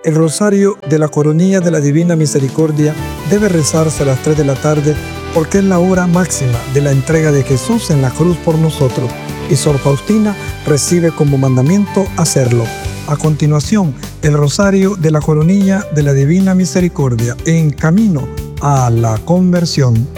El rosario de la Coronilla de la Divina Misericordia debe rezarse a las 3 de la tarde porque es la hora máxima de la entrega de Jesús en la cruz por nosotros, y Sor Faustina recibe como mandamiento hacerlo. A continuación, el rosario de la Coronilla de la Divina Misericordia en camino a la conversión.